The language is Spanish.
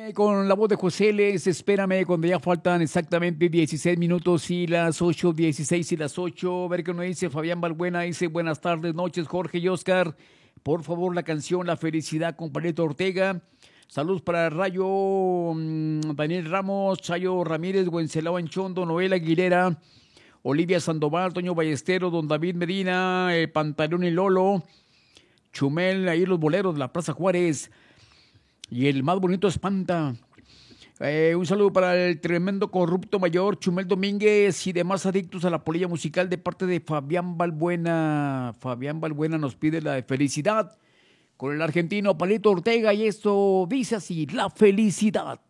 Con la voz de José Les, espérame cuando ya faltan exactamente 16 minutos y las 8:16 y las 8. A ver qué nos dice Fabián Balbuena. Dice, buenas tardes, noches, Jorge y Oscar. Por favor, la canción La Felicidad con Palito Ortega. Saludos para Rayo, Daniel Ramos, Chayo Ramírez, Wenceslao Anchondo, Noel Aguilera, Olivia Sandoval, Toño Ballesteros, Don David Medina, Pantaleón y Lolo, Chumel, ahí los boleros de la Plaza Juárez. Y el más bonito espanta. Un saludo para el tremendo corrupto mayor Chumel Domínguez y demás adictos a la polilla musical de parte de Fabián Balbuena. Fabián Balbuena nos pide la de felicidad con el argentino Palito Ortega y esto dice así, La Felicidad.